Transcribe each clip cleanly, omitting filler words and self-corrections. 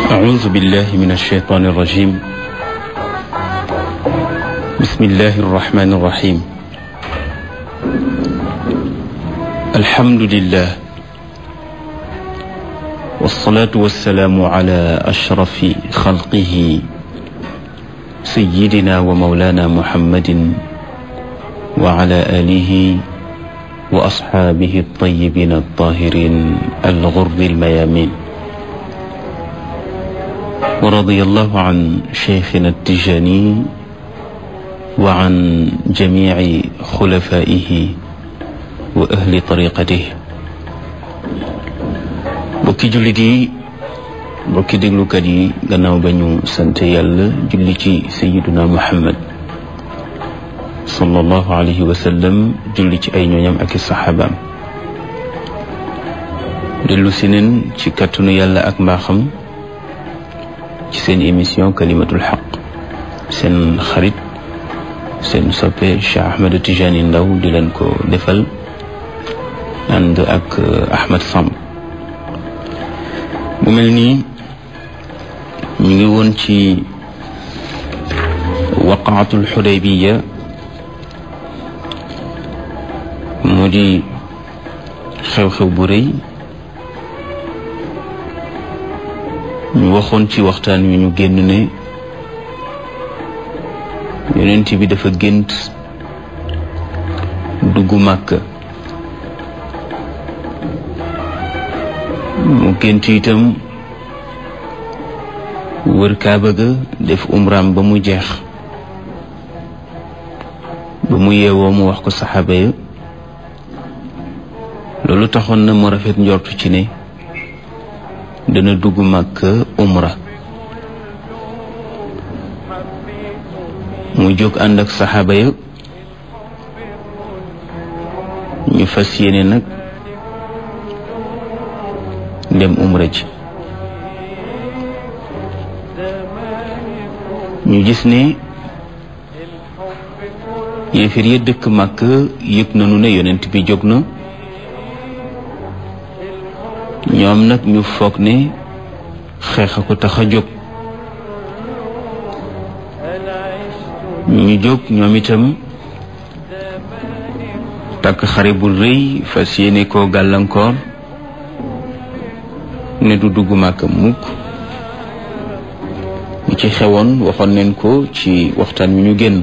أعوذ بالله من الشيطان الرجيم. بسم الله الرحمن الرحيم. الحمد لله والصلاة والسلام على أشرف خلقه سيدنا ومولانا محمد وعلى آله وأصحابه الطيبين الطاهرين الغر الميامين، ورضي الله عن شيخنا التجاني وعن جميع خلفائه وأهل طريقته. bokki jullit yi, bokki déglukat yi, gannaaw ba ñu sant Yàlla julli ci sayyiduna Muhammad sallallahu alayhi wa sallam, julli ci ay ñooñam ak i saxaabaam, dellu si neen ci kàttanu Yàlla ak mbaaxam ci seen émission Kalimatul Haq. seen xarit, seen soppe Cheikh Ahmed Tijani Ndaw di leen ko defal ànd ak Ahmed Samb. mu mel nii ñu ngi woon ci waqaatul Xudaybiya, mu di xew-xew bu rëy. ñu waxoon ci waxtaan wi ñu génn ne yonent bi dafa gént dugg Màkka, mu gént itam wër Kaaba ga def umraam ba mu jeex. ba mu yeewoo mu wax ko saxaaba ya, loolu taxoon na mu rafet njortu ci ne dana dugg Makka umra. mu jóg ànd ak saxaaba ya, ñu fas yéene nag dem umra ji. ñu gis ne yéefar ya dëkk Makka yëg nañu ne yonent bi jóg na. ñoom nag ñu foog ne xeex a ko tax a jóg. ñu jóg ñoom itam takk xare bu rëy, fas yéene koo gàllankoor ne du dugg Màkka mukk. li ci xewoon waxoon nañ ko ci waxtaan wi ñu génn.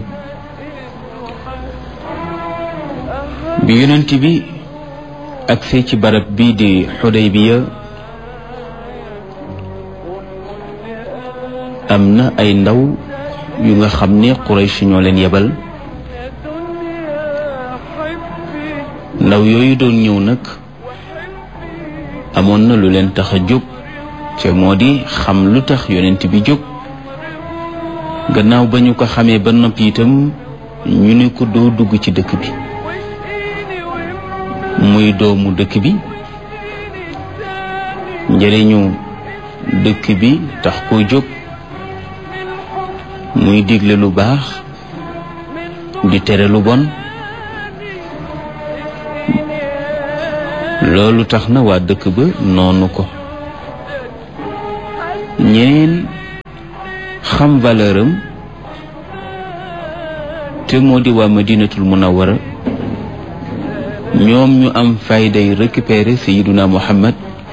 bi yonent bi agsee ci barab bii di Xudaybiya, am na ay ndaw yu nga xam ne Quraysh ñoo leen yebal. ndaw yooyu doon ñëw nag amoon na lu leen tax a jóg, te moo di xam lu tax yonent bi jóg. gannaaw ba ñu ko xamee ba noppi itam ñu ne ko doo dugg ci dëkk bi, muy doomu dëkk bi, njëriñu dëkk bi tax koo jóg, muy digle lu baax di tere lu bon. loolu tax na waa dëkk ba noonu ko. ñeneen xam valeur am te moo di waa Madinatul Munawwara, ñoom ñu am fayday récupérer Sayyiduna Muhammad,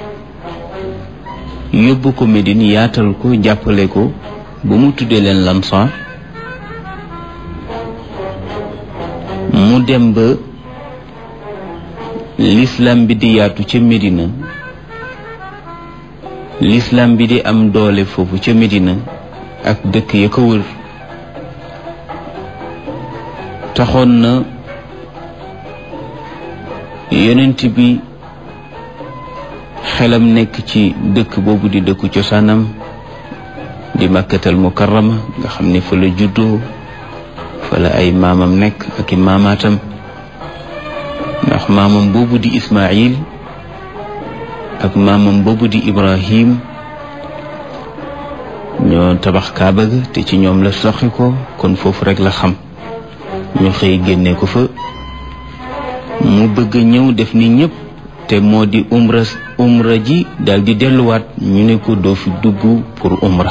yóbbu ko Médine, yaatal ko, jàppale ko ba mu tuddee leen Lansaar. mu dem ba l'islam bi di yaatu ca Médina, l'islam bi di am doole foofu ca Médina ak dëkk ya ko wër. taxoon na yonent bi xelam nekk ci dëkk boobu di dëkku cosaanam di Makkatal Mukarrama, nga xam ne fa la juddoo, fa la ay maamam nekk ak i maamaatam. ndax maamam boobu di Ismaayil ak maamam boobu di Ibrahim ñoo tabax Kaaba ga, te ci ñoom la soxi ko, kon foofu rek la xam. ñu xëy génne ko fa, mu bëgg ñëw def ni ñëpp te moo di umra ji dal di delluwaat ñu ne ko doo fi dugg pour umra.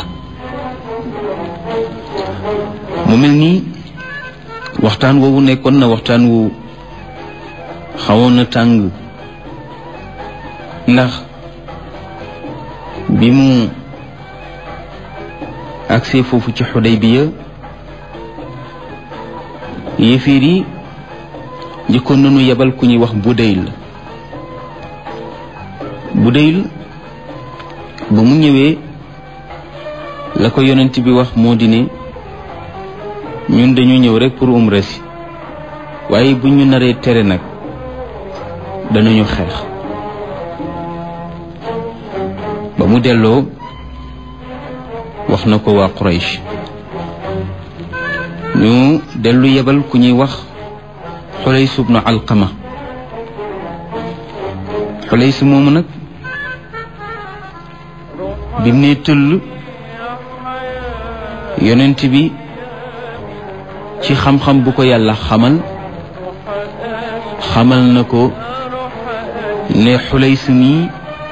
mu mel ni waxtaan woowu nekkoon na waxtaan wu xawoon na tàng, ndax bi mu agsee foofu ci Xudaybiya yéeféer yi njëkkoon nañu yebal ku ñuy wax Budayl ba mu ñëwee la ko yonent bi wax moo di ne ñun dañu ñëw rek pour umra si, waaye bu ñu naree tere nag danañu xeex. ba mu delloo wax na ko waa Quraysh, ñu dellu yebal ku ñuy wax Xulays ibnu Alqama. Xulays moomu nag bi mu ne tëll yonent bi ci xam-xam bu ko yàlla xamal na ko ne Xulays mi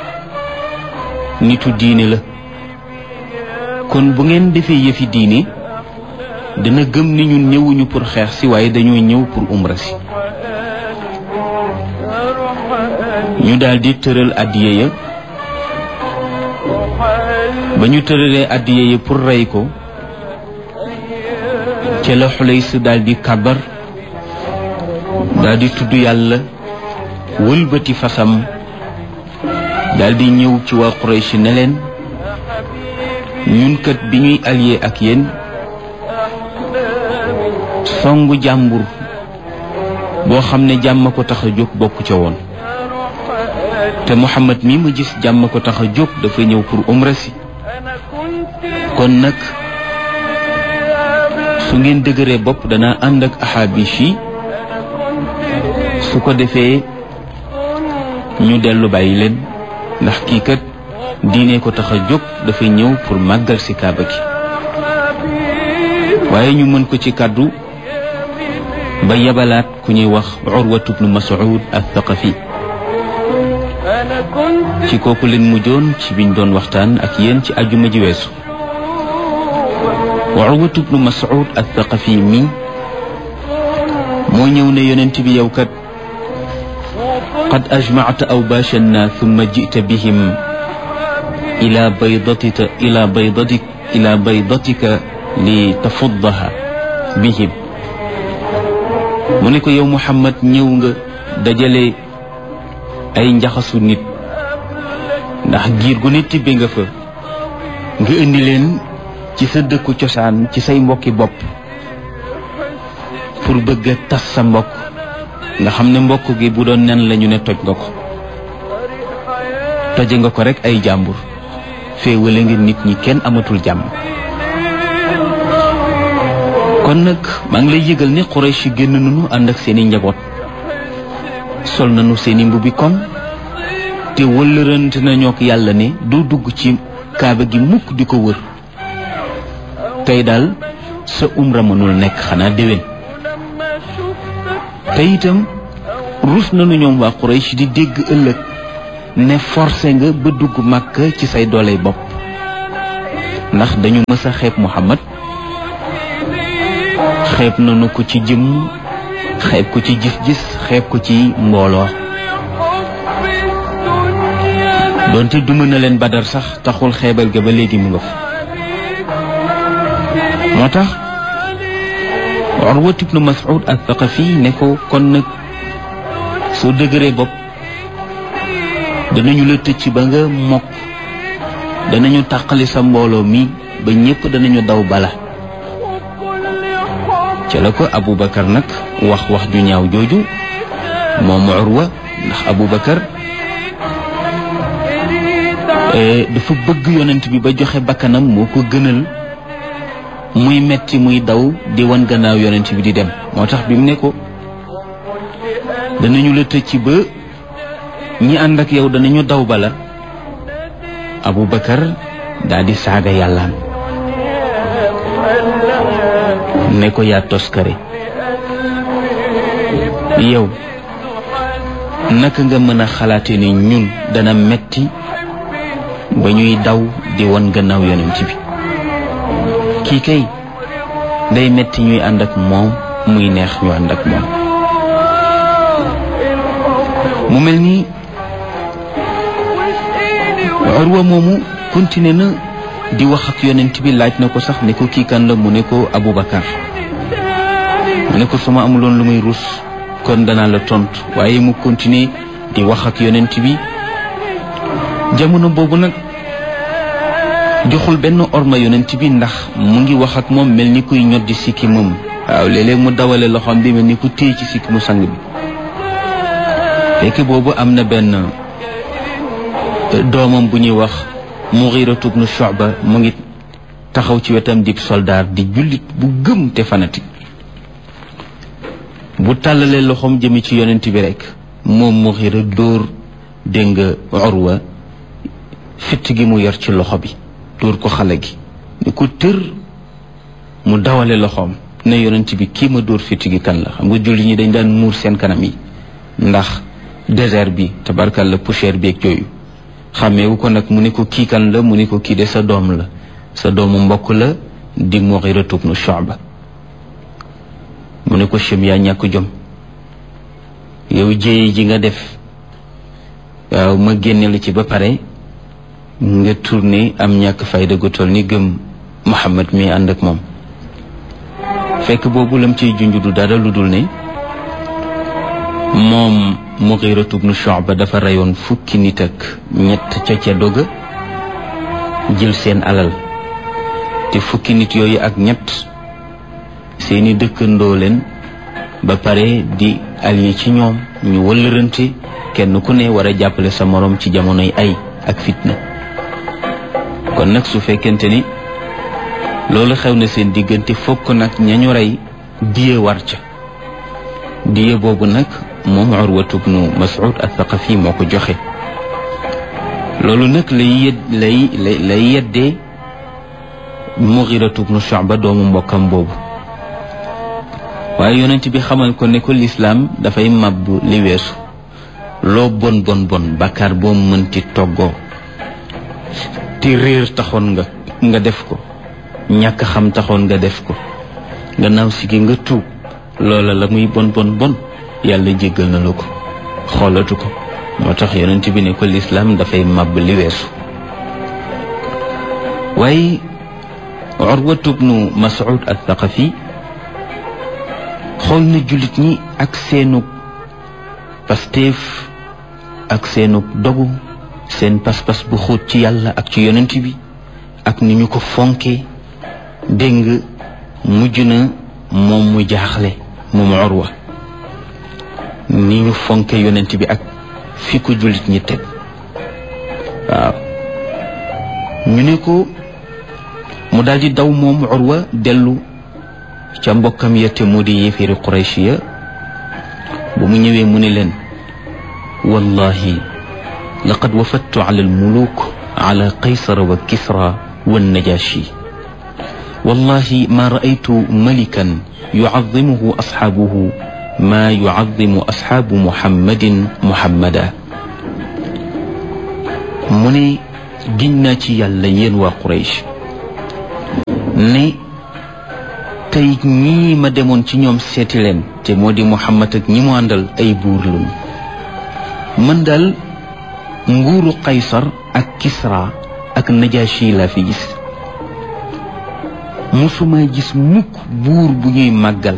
nitu diine la, kon bu ngeen defee yëfi diine dana gëm ni ñun ñëwuñu pour xeex si, waaye dañoo ñëw pour umra si. ñu daldi tëral addiya ya. ba ñu tëralee addiya ya pour rey ko, ca la Xulays daldi kàbbar, daldi tudd yàlla, wëlbati fasam, daldi ñëw ci waa Quraysh ne leen ñun kat bi ñuy allié ak yéen songu jàmbur boo xam ne jàmm ko tax a jóg bokk ca woon, te Muhammad mi ma gis jàmm ko tax a jóg dafa ñëw pour umra si. kon nag su ngeen dëgëree bopp dana ànd ak Ahaabish yi, su ko defee ñu dellu bàyyi leen, ndax kii kat diine ko tax a jóg dafa ñëw pour màggal si kaaba gi. waaye ñu mën ko ci kàddu ba yabalaat ku ñuy wax Urwatu bnu Mas'ud al-Thaqafi. ci kooku leen mujjoon ci biñ doon waxtaan ak yéen ci àjjuma ji weesu. Urwatu bnu Mas'ud al-Thaqafi mi moo ñëw ne yonent bi yow kat qad ajmacta awbaash an-naas thumma ji'ta bihim ila baydatika li tafuddaha bihim. mu ne ko yow Muhammad ñëw nga dajale ay njaxasu nit, ndax giir gu ne tibbe nga fa, nga indi leen ci sa dëkku cosaan, ci say mbokki bopp, pour bëgg a tas sa mbokk, nga xam ne mbokk gi bu doon nen la ñu ne toj nga ko, toje nga ko rek ay jàmbur, féewale nga nit ñi, kenn amatul jàmm. kon nag maa ngi lay yëgal ne Quraysh génn nañu ànd ak seeni njaboot, sol nañu seeni mbubbi koŋ, te wëllërante nañoo ak yàlla ne doo dugg ci kaaba gi mukk di ko wër. tey daal sa umra mënul nekk, xanaa déwén. te itam rus nañu ñoom waa Quraysh di dégg ëllëg ne forcé nga ba dugg Makka ci say dooley bopp, ndax dañu mës a xeeb Muhammad, xeeb nañu ko ci jëmm, xeeb ko ci gis-gis, xeeb ko ci mbooloo. doonte duma na leen Badar sax taxul xeebal ga ba léegi mu nga fa. moo tax Urwa ibnu Mas'ud al-Thaqafi ne ko kon nag soo dëgëree bopp danañu la tëcc ba nga mokk, danañu tàqali sa mbooloo mi ba ñépp danañu daw bala. ca la ko Abubakar nag wax ju ñaaw jooju moom Urwa, ndax Abubakar dafa bëgg yonent bi ba joxe bakkanam moo ko gënal muy metti muy daw di wan gannaaw yonent bi di dem. moo tax bi mu ne ko danañu la tëcc ba ñi ànd ak yow danañu daw bala, Abubakar daal di saaga yàllaam ne ko yaa toskare, yow naka nga mën a xalaate ni ñun dana metti ba ñuy daw di won gannaaw yonent bi kii kay day metti ñuy ànd ak moom muy neex ñu ànd ak moom mu mel ni Urwa moomu continué na di wax ak yonent bi laaj na ko sax ne ko kii kan la mu ne ko Aboubacar mu ne ko suma amuloon lu muy rus kon danaa la tontu waaye mu continué di wax ak yonent bi jamono boobu nag joxul benn orma yonent bi ndax mu ngi wax ak moom mel ni kuy ñoddi sikki moom waaw léeg-léeg mu dawale loxoom bi mel ni ku téye ci sikki mu sang bi fekk boobu am na benn doomam bu ñuy wax Mughiratu ibn Shu'ba mu ngi taxaw ci wetam di soldaar di jullit bu gëm te fanatique bu tàllalee loxoom jëme ci yonent bi rek moom Mughira dóor dégg nga Urwa fitt gi mu yor ci loxo bi dóor ko xale gi ni ko tër mu dawale loxoom ne yonent bi kii ma dóor fitt gi kan la xam nga jullit ñi dañ daan muur seen kanam yi ndax désert bi tabarkalla poussière bi ak yooyu xàmmeewu ko nag mu ne ko kii kan la mu ne ko kii de sa doom la sa doomu mbokk la di Mughira ibn Shu'ba mu ne ko chem yaa ñàkk jom yow jéye ji nga def waaw ma génne la ci ba pare nga tourné am ñàkk fayda gu toll ni gëm Muhammad mi ànd ak moom fekk boobu lam ciy junj du dara lu dul ne moom Mughira ibn Shu'ba dafa reyoon fukki nit ak ñett ca doga jël seen alal te fukki nit yooyu ak ñett seeni dëkkandoo leen ba pare di allié ci ñoom ñu wëllërante kenn ku ne war a jàppale sa morom ci jamonoy ay ak fitna kon nag su fekkente ni loolu xew na seen diggante fokk nag ñañu rey diye war ca diye boobu nag moom Urwatu ibnu Mas'ud al-Thaqafi moo ko joxe loolu nag lay yeddee Mughiratu ibnu Shu'ba doomu mbokkam boobu waaye yonent bi xamal ko ne ko lislaam dafay màbb li weesu loo bon bon bon bàkkaar boo mënti toggoo te réer taxoon nga def ko ñàkk xam taxoon nga def ko gannaaw si gi nga tuub loola la muy bon bon bon yàlla jéggal na la ko xoolatu ko moo tax yonent bi ne ko lislaam dafay màbb li weesu waaye Urwatu ibnu Mas'ud al-Thaqafi xool na jullit ñi ak seenug pasteef ak seenug dogu seen pas-pas bu xóot ci yàlla ak ci yonent bi ak ni ñu ko fonke dégg nga mujj na moom mu jaaxle moom Urwa ni ñu fonke yonent bi ak fi ko jullit ñi teg waaw ñu ne ko mu daldi daw moom Urwa dellu ca mbokkam ya te mu di yéeféeri Quraysh ya bu mu ñëwee mu ne leen wallahi laqad wafattu ala almuluk ala qaysar wa kisra wa najashi wallahi ma ra'aytu malikan yu'azzimuhu ashabuhu ma yu'azzimu ashabu muhammadin muhammada mu ne giñ naa ci yàlla yéen waa Quraysh ne tey ñii ma demoon ci ñoom seeti leen te moo di Muhammad ak ñi mu àndal ay buur lañu man daal nguuru Qaysar ak Kisra ak Najashi laa fi gis musuma gis mukk buur bu ñuy màggal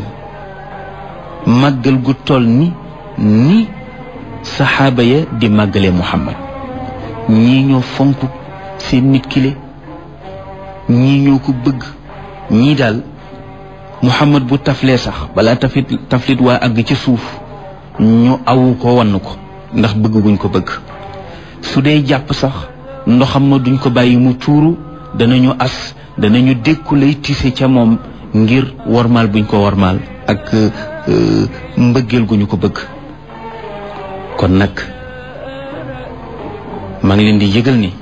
gu toll ni saxaaba ya di màggale Muhammad ñii ñoo fonk seen nit kile ñii ñoo ko bëgg ñii daal Muhammad bu taflee sax balaa taflit waa àgg ci suuf ñu awu ko wann ko ndax bëgg guñ ko bëgg su dee jàpp sax ndoxam ma duñ ko bàyyi mu tuuru danañu dékku lay tise ca moom ngir wormaal buñ ko wormaal ak mbëggeel gu ñu ko bëgg kon nag maa ngi leen di yëgal ni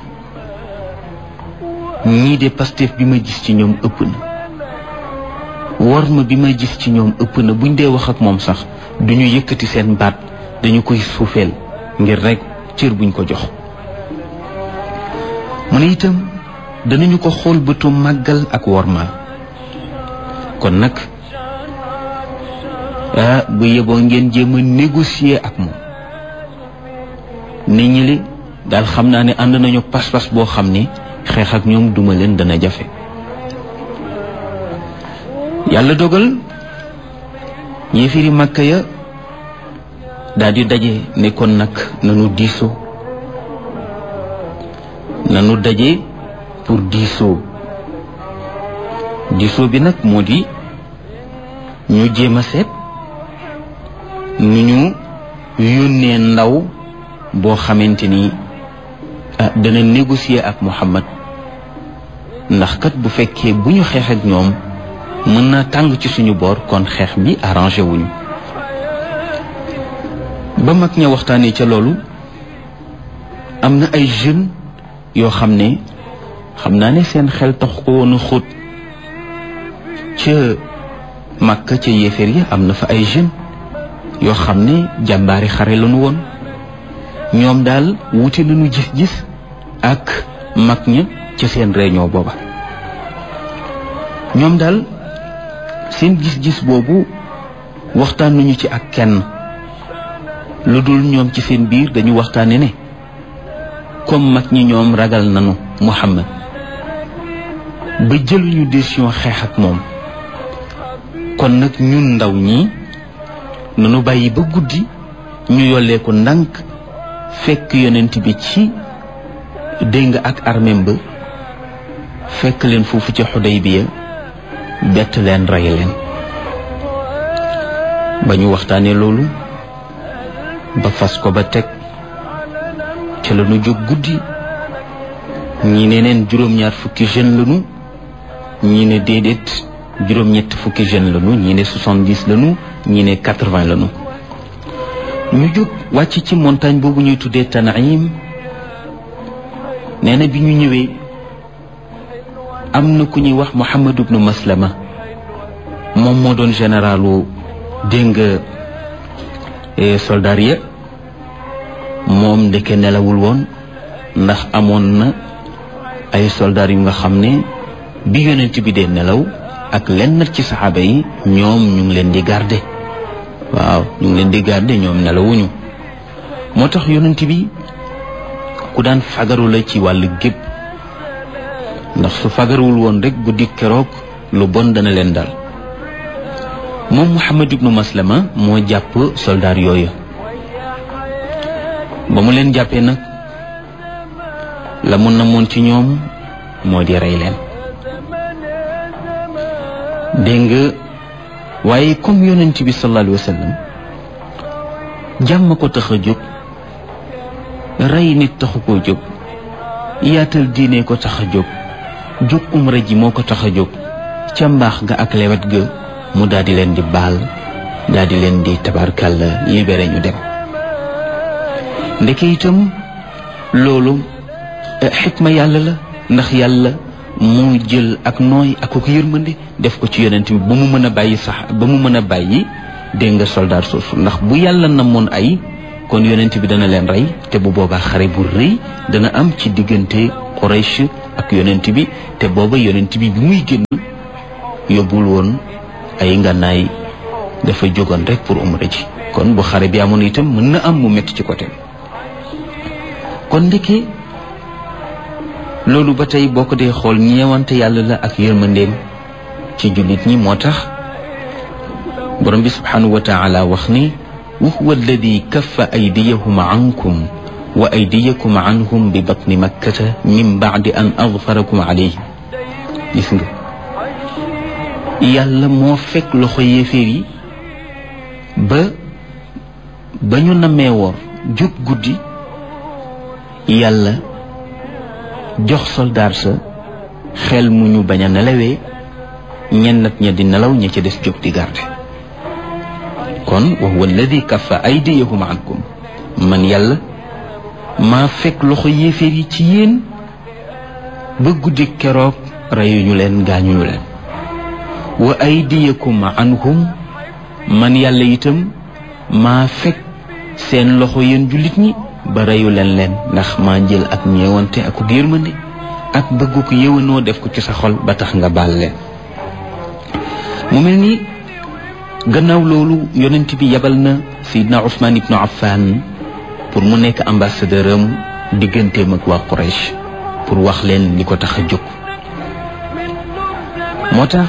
ñii de Pastef bi ma gis ci ñoom ëpp na worma bi ma gis ci ñoom ëpp na buñ dee wax ak moom sax duñu yëkkati seen baat dañu koy suufeel ngir rek cër buñ ko jox. mu ne itam danañu ko xool bëtu màggal ak wormaal. kon nag bu yeboo ngeen jéem a négocier ak moom. nit ñi li daal xam naa ne ànd nañu pas-pas boo xam ne xeex ak ñoom duma leen dana jafe. yàlla dogal yéefiri Makka ya daal di daje ne kon nag nanu diisoo nanu daje pour diisoo bi nag moo di ñu jéem a seet nu ñu yónnee ndaw boo xamante ni dana négocier ak Muhammad ndax kat bu fekkee bu ñu xeex ak ñoom mën na tàng ci suñu boor kon xeex bi arrangé wuñu. ba mag ña waxtaanee ca loolu am na ay jeunes yoo xam ne xam naa ne seen xel tax ko woon a xóot ca Makka ca yéeféer yi am na fa ay jeunes yoo xam ne jàmbaari xare lañu woon. ñoom daal wuti nañu gis-gis ak mag ña ca seen réunion booba. ñoom daal seen gis-gis boobu waxtaan nañu ci ak kenn lu dul ñoom ci seen biir dañu waxtaane ne comme mag ñi ñoom ragal nañu Muhammad ba jëluñu décision xeex ak moom kon nag ñun ndaw ñi nanu bàyyi ba guddi ñu yollee ko ndànk fekk yonent bi ci dégg ak armeem ba fekk leen foofu ci Xudaybiya bett leen rey leen. ba ñu waxtaanee loolu ba fas ko ba teg ca la ñu jóg guddi ñi ne neen juróom-ñaar fukki jeune lañu ñi ne déedéet juróom-ñett fukki jeune lañu ñi ne 70 lañu ñi ne 80 lañu. ñu jóg wàcc ci montagne boobu ñuy tuddee Tanaim. nee na bi ñu ñëwee am na ku ñuy wax Muhammad ibnu Maslama moom moo doon généralu dégg nga soldat ya moom ndeke nelawul woon ndax amoon na ay soldat yu nga xam ne bi yonent bi dee nelaw ak lenn ci saxaaba yi ñoom ñu ngi leen di garder. waaw ñu ngi leen di garder ñoom nelawuñu moo tax yonent bi ku daan fagaru la ci wàllu gépp ndax su fagaruwul woon rek guddi keroog lu bon dana leen dal. moom Muhammad ibnu Maslama moo jàpp soldaar yooyu ba mu leen jàppee nag la mu namoon ci ñoom moo di rey leen. dégg nga waaye comme yonent bi sallallahu alayhi wa sallam jàmm ko tax a jóg rey nit taxu koo jóg yaatal diine ko tax a jóg jóg umra ji moo ko tax a jóg ca mbaax ga ak lewet ga mu daal di leen di baal daal di leen di tabarkàlla libéré ñu dem. ndeke itam loolu xikma yàlla la ndax yàlla moo jël ak nooy ak ko yërmande def ko ci yonent bi ba mu mën a bàyyi sax ba mu mën a bàyyi dégg nga soldat soosu ndax bu yàlla namoon ay kon yonent bi dana leen rey te bu boobaa xare bu rëy dana am ci diggante Quraysh ak yonent bi te booba yonent bi muy génn yóbbul woon ay ngànnaay dafa jógoon rek pour umra ji kon bu xare bi amoon itam mën na am mu metti ci côté kon ndeke loolu ba tey boo ko dee xool ñeewante yàlla la ak yërmandeem ci jullit ñi moo tax borom bi subhanahu wa taala wax ni wa huwa alladi kaffa aydiyahum ankum wa aydiyakum anhum bi batni makkata min baadi an adfarakum alayhim. gis nga yàlla moo fekk loxo yéeféer yi ba ñu namee woor jóg guddi yàlla jox soldaar sa xel mu ñu bañ a nelawee ñennat ña di nelaw ña ca des jóg di garde. kon wa huwa alladi kaffa aydiyahum ankum man yàlla maa fekk loxo yéeféer yi ci yéen ba guddi keroog reyuñu leen gaañuñu leen. wa aydiyakum anhum man yàlla itam maa fekk seen loxo yéen jullit ñi ba reyu leen ndax maa jël ak ñeewante ak yërmande ak bëggu ko yëwanoo def ko ci sa xol ba tax nga baal leen. mu mel ni gannaaw loolu yonent bi yebal na Seydina Ousmane ibnu Affan pour mu nekk ambassadeur am digganteem ak waa Quraysh pour wax leen li ko tax a jóg. moo tax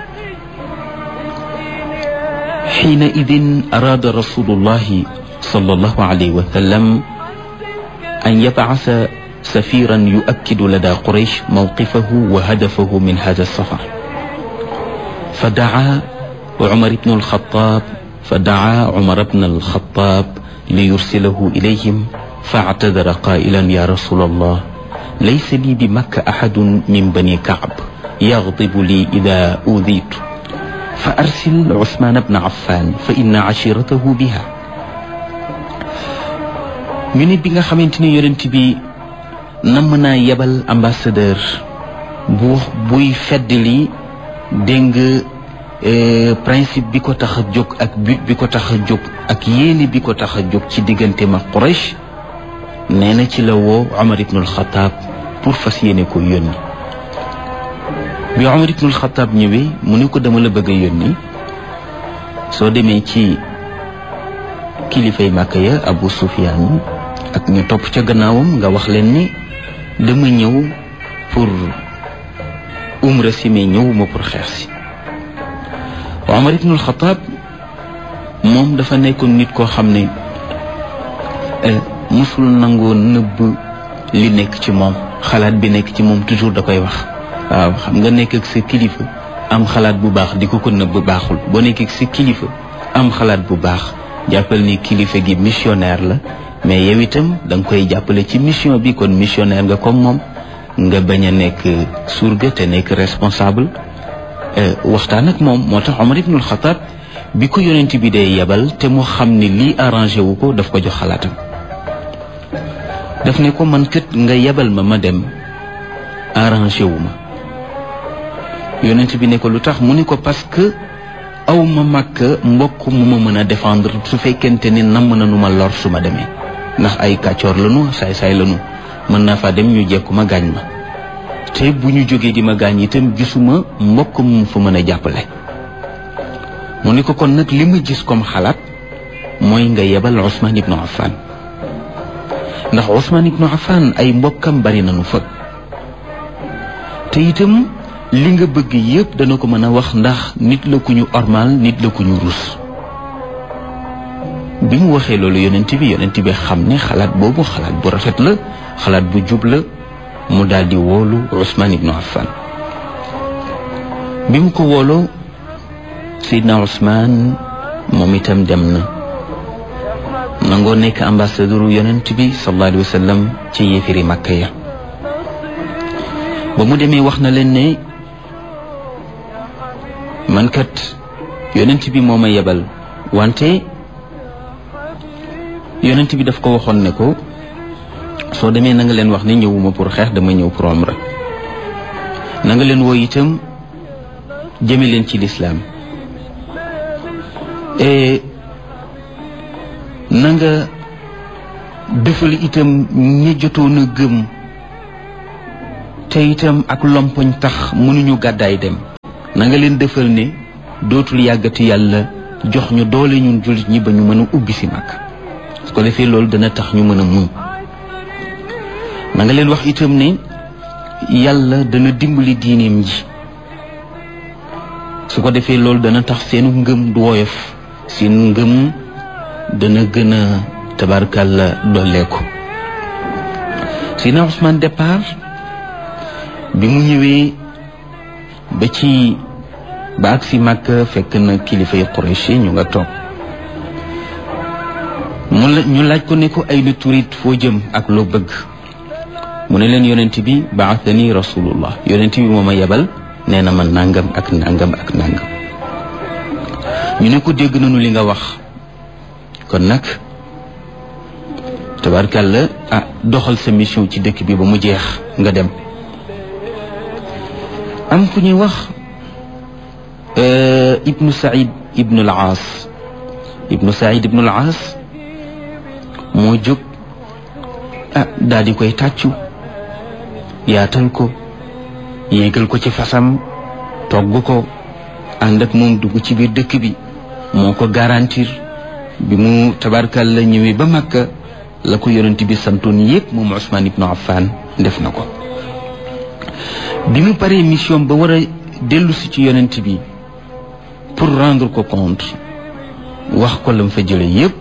xiina idin araada rasulullahi sallallahu alayhi wa sallam an yabcasa safiran yuakkidu lada Quraysh mawqifahu wa hadafahu min hada safar فدعا عمر بن الخطاب ليرسله إليهم فاعتذر قائلا يا رسول الله ليس لي بمكة أحد من بني كعب يغضب لي إذا أوذيت فأرسل عثمان بن عفان فإن عشيرته بها. ñu ne bi nga xamante ni yonent bi namm naa yebal ambassadeur buy feddali dégg nga principe bi ko tax a jóg ak but bi ko tax a jóg ak yéene bi ko tax a jóg ci diggante ma Quraysh nee na ci la woo Omar ibnul Xataab pour fas yéene ko yónni. bi Omar ibnul Xataab ñëwee mu ne ko dama la bëgg a yónni soo demee ci kilifay Màkka ya Abu Sufyaan ak ñu topp ca gannaawam nga wax leen ni dama ñëw pour umra si mais ñëwuma pour xeex si. Omar ibnul Xataab moom dafa nekkoon nit koo xam ne musul nangoo nëbb li nekk ci moom xalaat bi nekk ci moom toujours da koy wax. waaw xam nga nekk ak sa kilifa am xalaat bu baax di ko nëbb baaxul boo nekk ak sa kilifa am xalaat bu baax jàppal ni kilifa gi missionnaire la mais yow itam da nga koy jàppale ci mission bi kon missionnaire nga comme moom nga bañ a nekk surga te nekk responsable. waxtaan ak moom moo tax Omar ibnul Xataab bi ko yonent bi day yebal te mu xam ni lii arrangé wu ko daf ko jox xalaatam daf ne ko man kët nga yebal ma dem arrangé wu ma. yonent bi ne ko lu tax mu ne ko parce que aw ma Makka mbokk mu ma mën a défendre su fekkente ni namm na nu ma lor su ma demee ndax ay kàccoor lanu saay-saay lanu mën naa faa dem ñu jekku ma gaañ ma te bu ñu jógee di ma gaañ itam gisuma mbokk mu fa mën a jàppale. mu ne ko kon nag li ma gis comme xalaat mooy nga yebal Ousmane ibnu Affan ndax Ousmane ibnu Affan ay mbokkam bari nañu fa te itam li nga bëgg yépp dana ko mën a wax ndax nit la ku ñu ormal nit la ku ñu rus. bi mu waxee loolu yonent bi xam ne xalaat boobu xalaat bu rafet la xalaat bu jub la mu daal di woolu Ousmane ibnu Affan. bi mu ko wooloo Seydina Ousmane moom itam dem na nangoo nekk ambassadeur yonent bi sallallahu alayhi wa sallam ci yéefiri Makka ya. ba mu demee wax na leen ne man kat yonent bi moo ma yebal wante yonent bi daf ko waxoon ne ko soo demee na nga leen wax ne ñëwuma pour xeex dama ñëw pour umra na nga leen woo itam jëme leen ci lislaam na nga defal itam ñi jotoon a gëm te itam ak lompoñ tax mënuñu gàddaay dem na nga leen defal ne dootul yàggati yàlla jox ñu doole ñun jullit ñi ba ñu mën a ubbi si Makka su ko defee loolu dana tax ñu mën a muñ na nga leen wax itam ne yàlla dana dimbali diineem ji su ko defee loolu dana tax seenu ngëm du woyof seen ngëm dana gën a tabarkàlla dolleeku. Seydina Ousmane départ bi mu ñëwee ba ak si Makka fekk na kilifay Quraysh ñu nga toog ñu laaj ko ne ko ay na turit foo jëm ak loo bëgg mu ne leen yonent bi ba'athani rasulullah yonent bi moo ma yebal nee na ma nangam ak nangam ak nangam. ñu ne ko dégg nañu li nga wax kon nag tabarkàlla doxal sa mission ci dëkk bi ba mu jeex nga dem. am ku ñuy wax ibnu Saïd ibnu al-Aas moo jóg daal di koy tàccu yaatal ko yéegal ko ci fasam togg ko ànd ak moom dugg ci biir dëkk bi moo ko garantir bi mu tabarkal la ñëwee ba Makka la ko yonent bi santoon yépp moom Ousmane ibnu Affan def na ko bi mu paree mission ba war a dellusi ci yonent bi pour rendre ko compte wax ko lam fa jële yépp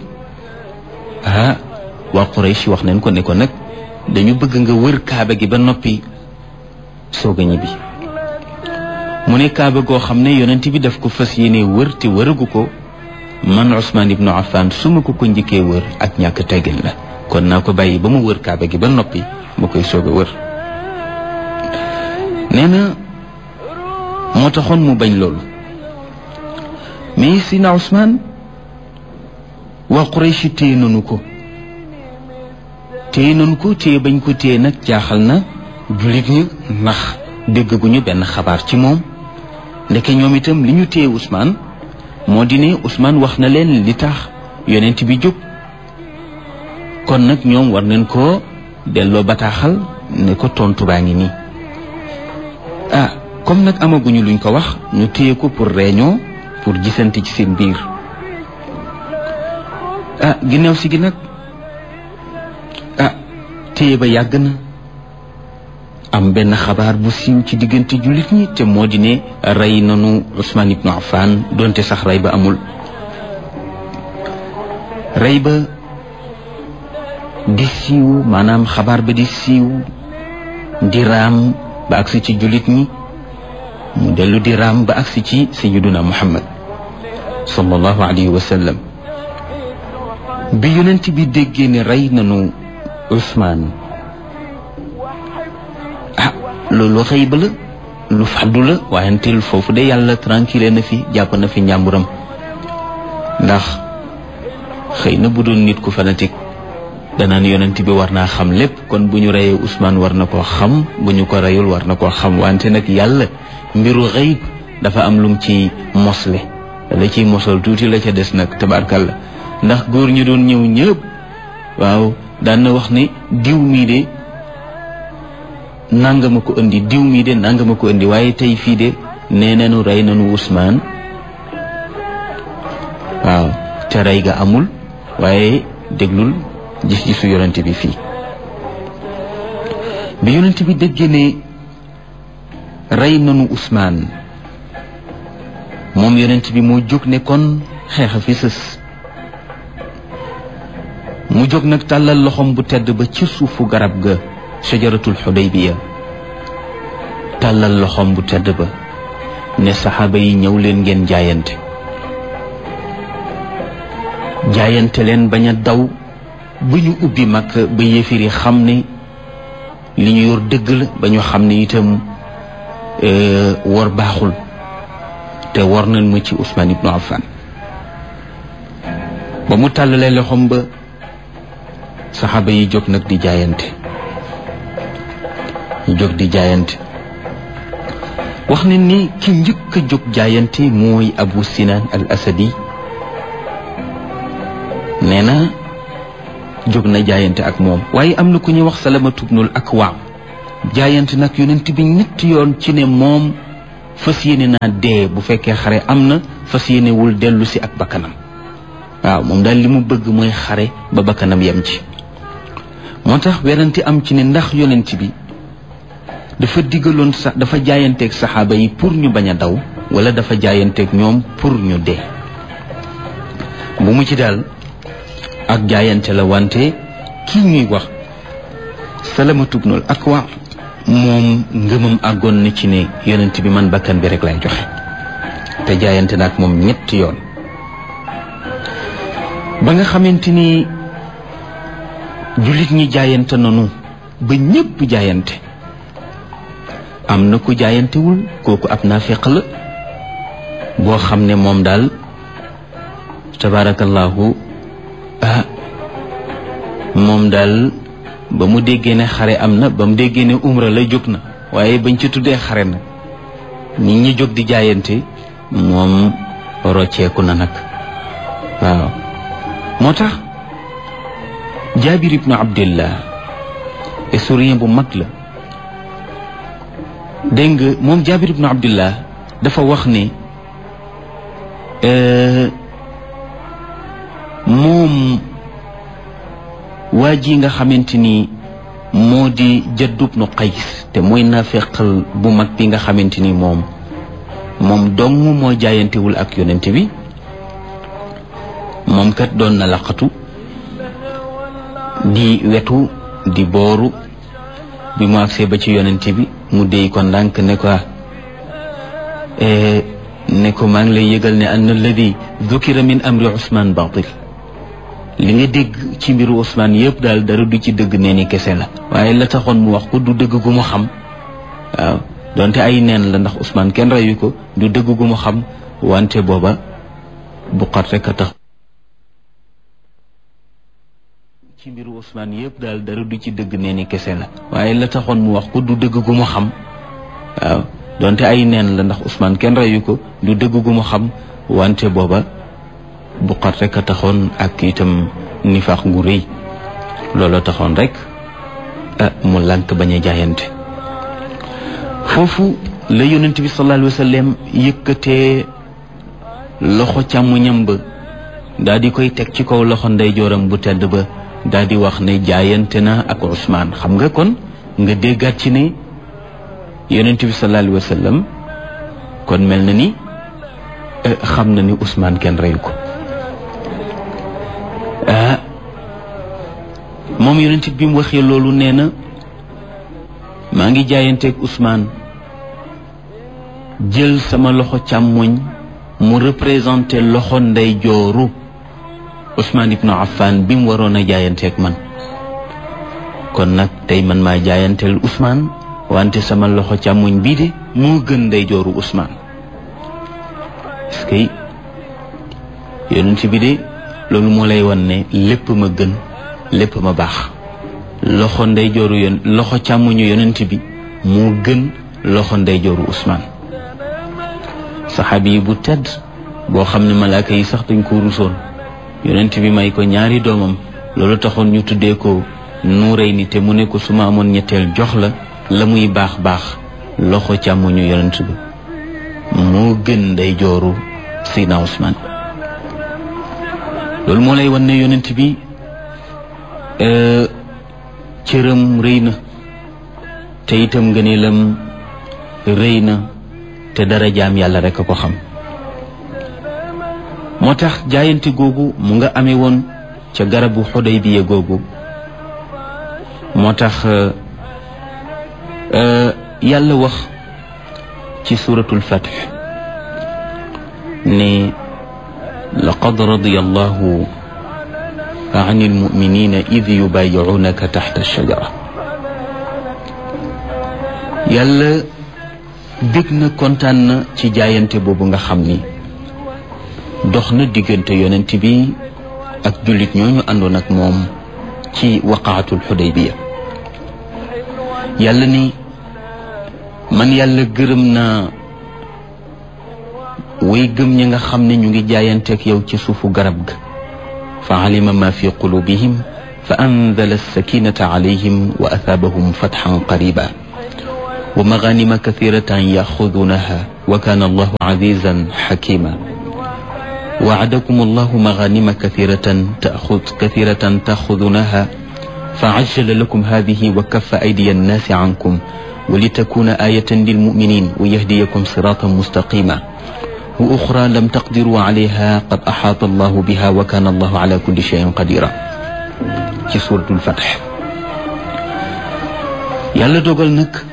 waa Quraysh wax nañ ko ne ko nag dañu bëgg nga wër kaaba gi ba noppi soog a ñibbi mu ne kaaba goo xam ne yonent bi daf ko fas yéene wër te wëragu ko man Ousmane ibnu Affan su ma ko njëkkee wër ak ñàkk teggin la kon naa ko bàyyi ba mu wër kaaba gi ba noppi ma koy soog a wër nee na moo taxoon mu bañ loolu mais sina Ousmane waa Quraysh téye nanu ko téye bañ ko téye nag jaaxal na jullit ñi ndax déggaguñu benn xabaar ci moom ndeke ñoom itam li ñu téye Ousmane moo di ne Ousmane wax na leen li tax yonent bi jóg kon nag ñoom war nañ koo delloo bataaxal ne ko tontu baa ngi nii comme nag amaguñu luñ ko wax ñu téye ko pour réunion pour gisante ci seen biir ginnaaw si gi nag téye ba yàgg na am benn xabaar bu siiw ci diggante jullit ñi te moo di ne rey nanu Ousmane ibnu Affan donte sax rey ba amul rey ba di siiw maanaam xabaar ba di siiw di raam ba agsi ci jullit ñi mu dellu di raam ba agsi ci sayyiduna Muhammad sallallahu alayhi wa sallam bi yonent bi déggee ne rey nanu Ousmane loolu xëy ba la lu fàddu la waayantel foofu de yàlla tranquille na fi jàpp na fi njàmburam ndax xëy na bu doon nit ku fanatique danaan yonent bi war naa xam lépp kon bu ñu reyee Ousmane war na koo xam bu ñu ko reyul war na koo xam wante nag yàlla mbiru xëyb dafa am lum ci mosle la ciy mosal tuuti la ca des nag tabarkalla ndax góor ñu doon ñëw ñëpp waaw daan na wax ne diw mii de nangama ko indi diw mii de nangama ko indi waaye tey fii de nee nañu rey nañu Ousmane waaw te rey ga amul waaye déglul gis-gisu yonent bi fii bi yonent bi déggee ne rey nañu Ousmane moom yonent bi moo jóg ne kon xeexa fi sës mu jóg nag tàllal loxom bu tedd ba ci suufu garab ga shajaratul Xudaybiya tàllal loxom bu tedd ba ne saxaaba yi ñëw leen ngeen jaayante leen bañ a daw ba ñu ubbi Makka ba yéefir yi xam ne li ñu yor dëgg la ba ñu xam ne itam wor baaxul te war nañ ma ci Ousmane ibnu Affan ba mu tàllalee loxom ba saxaaba yi jóg nag di jaayante ñu jóg di jaayante wax ne ni ki njëkk a jóg jaayante mooy Abu Sinan al Asadi nee na jóg na jaayante ak moom waaye am na ku ñuy wax Salamatu bnul Akwa jaayante nag yonent bi ñetti yoon ci ne moom fas yéene naa dee bu fekkee xare am na fas yéenewul dellu si ak bakkanam waaw moom daal li mu bëgg mooy xare ba bakkanam yem ci moo tax werante am ci ne ndax yonent bi dafa digaloon sax dafa jaayanteeg saxaaba yi pour ñu bañ a daw wala dafa jaayanteeg ñoom pour ñu dee bu mu ci daal ak jaayante la wante kii ñuy wax Salamatu bnul Akwa moom ngëmam àggoon na ci ne yonent bi man bakkan bi rek lay joxe te jaayante na ak moom ñetti yoon ba nga xamante ni jullit ñi jaayante nanu ba ñépp jaayante am na ku jaayantewul kooku ab naafiq la boo xam ne moom daal tabarakallahu moom daal ba mu déggee ne xare am na ba mu déggee ne umra la jóg na waaye bañ ci tuddee xare na nit ñi jóg di jaayante moom rocceeku na nag waaw moo tax Jaabir ibnu Abdillah historien bu mag la. dégg nga moom Jaabir ibnu Abdullah dafa wax ne moom waa ji nga xamante ni moo di Jadd ibnu Qays te mooy naafeqal bu mag bi nga xamante ni moom dong moo jaayantewul ak yonent bi, moom kat doon na laqatu di wetu di booru bi mu agsee ba ci yonent bi mu déy ko ndànk ne ko maa ngi lay yëgal ne anna alladi dukira min amri Ousmane baatil, li nga dégg ci mbiru Ousmane yëpp daal dara du ci dëgg nee ni kese la, waaye la taxoon mu wax ko du dëgg gu mu xam. waaw donte ay neen la ndax Ousmane kenn reyu ko, du dëgg gu mu xam, wante booba bu xat rek a tax ci mbiru Ousmane yëpp daal dara du ci dëgg nee ni kese la, waaye la taxoon mu wax ko du dëgg gu mu xam. waaw donte ay neen la ndax Ousmane kenn reyu ko, du dëgg gu mu xam, wante booba bu xat rek a taxoon ak itam nifaax gu rëy looloo taxoon rek mu lànk bañ a jaayante. foofu la yonent bi sallallahu alayhi wa sallam yëkkatee loxo càmmoñam ba daal di koy teg ci kaw loxo ndeyjooram bu tedd ba daal di wax ne jaayante na ak Ousmane. xam nga kon nga déggaat ci ne yonent bi sallallahu alayhi wa sallam kon mel na ni xam na ni Ousmane kenn reyu ko. moom yonent bi mu waxee loolu nee na maa ngi jaayanteeg Ousmane, jël sama loxo càmmoñ mu représenté loxo ndeyjooru Ousmane ibnu Affan bi mu waroon a jaayanteeg man. kon nag tey man maa jaayanteel Ousmane, wante sama loxo càmmoñ bii de moo gën ndeyjooru Ousmane. est-ce que yonent bi de loolu moo lay wan ne lépp ma gën, lépp ma baax. loxo ndeyjooru loxo càmmoñu yonent bi moo gën loxo ndeyjooru Ousmane. saxaabi yi bu tedd boo xam ne malaaka yi sax dañ ko rusoon, yonent bi may ko ñaari doomam, loolu taxoon ñu tuddee ko Nuurayni, te mu ne ko su ma amoon ñetteel jox la muy baax baax loxo càmmoñu yonent bi moo gën ndeyjooru Seydina Ousmane. loolu moo lay wan ne yonent bi cëram rëy na te itam ngëneelam rëy na te dara jaam yàlla rek a ko xam. moo tax jaayante googu mu nga amee woon ca garabu Xudaybiya googu. moo tax yàlla wax ci suratul Fath ne laqad radiya allahu an almuminina id yubayi'unaka taxta alshajara. yàlla bég na kontaan na ci jaayante boobu nga xam ni dox na diggante yonent bi ak jullit ñooñu àndoon ak moom ci waqaatul Xudaybiya. yàlla ni man yàlla gërëm naa way gëm ñi nga xam ne ñu ngi jaayanteeg yow ci suufu garab ga. fa alima ma fi qulubihim fa anzala as-sakinata alayhim wa athaabahum fathan qariba wa maghanima kathiratan yaxudunaha wa kana allahu azizan xakima. وعدكم الله مغانم كثيرة تأخذونها فعجل لكم هذه وكف أيدي الناس عنكم ولتكون آية للمؤمنين ويهديكم صراطا مستقيما وأخرى لم تقدروا عليها قد أحاط الله بها وكان الله على كل شيء قديرا. في سورة الفتح. يالا دوغال نك